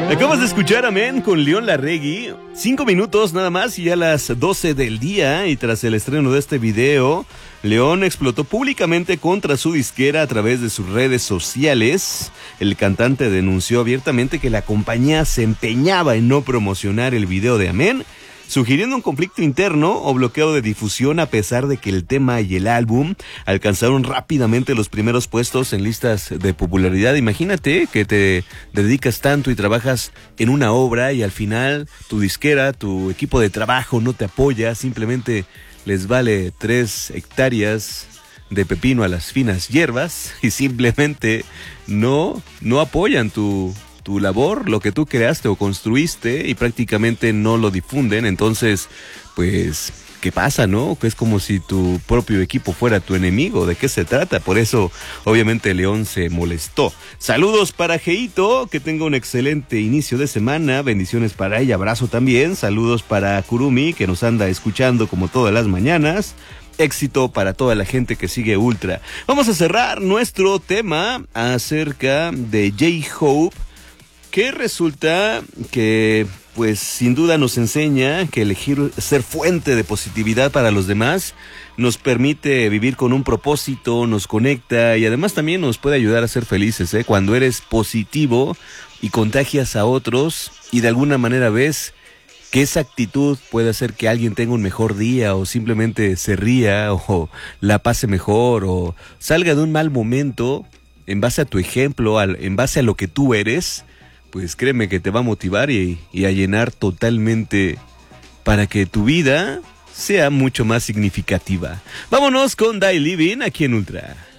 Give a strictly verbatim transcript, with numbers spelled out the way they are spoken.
Acabas de escuchar Amén con León Larregui. Cinco minutos nada más y ya las doce del día. Y tras el estreno de este video, León explotó públicamente contra su disquera a través de sus redes sociales. El cantante denunció abiertamente que la compañía se empeñaba en no promocionar el video de Amén, sugiriendo un conflicto interno o bloqueo de difusión, a pesar de que el tema y el álbum alcanzaron rápidamente los primeros puestos en listas de popularidad. Imagínate que te dedicas tanto y trabajas en una obra y al final tu disquera, tu equipo de trabajo no te apoya, simplemente les vale tres hectáreas de pepino a las finas hierbas y simplemente no, no apoyan tu... tu labor, lo que tú creaste o construiste, y prácticamente no lo difunden. Entonces, pues, ¿qué pasa, no? Que es como si tu propio equipo fuera tu enemigo. ¿De qué se trata? Por eso, obviamente, León se molestó. Saludos para Geito, que tenga un excelente inicio de semana. Bendiciones para ella, abrazo también. Saludos para Kurumi, que nos anda escuchando como todas las mañanas. Éxito para toda la gente que sigue Ultra. Vamos a cerrar nuestro tema acerca de J-Hope, que resulta que, pues, sin duda nos enseña que elegir ser fuente de positividad para los demás nos permite vivir con un propósito, nos conecta y además también nos puede ayudar a ser felices, ¿eh? Cuando eres positivo y contagias a otros y de alguna manera ves que esa actitud puede hacer que alguien tenga un mejor día o simplemente se ría o la pase mejor o salga de un mal momento en base a tu ejemplo, al, en base a lo que tú eres, pues créeme que te va a motivar y, y a llenar totalmente para que tu vida sea mucho más significativa. Vámonos con Die Living aquí en Ultra.